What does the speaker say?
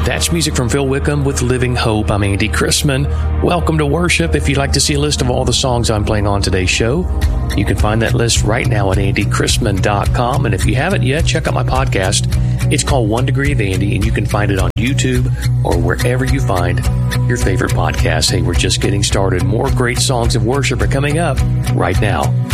That's music from Phil Wickham with Living Hope. I'm Andy Chrisman. Welcome to worship. If you'd like to see a list of all the songs I'm playing on today's show, you can find that list right now at andychrisman.com. And if you haven't yet, check out my podcast. It's called 1 Degree of Andy, and you can find it on YouTube or wherever you find your favorite podcast. Hey, we're just getting started. More great songs of worship are coming up right now.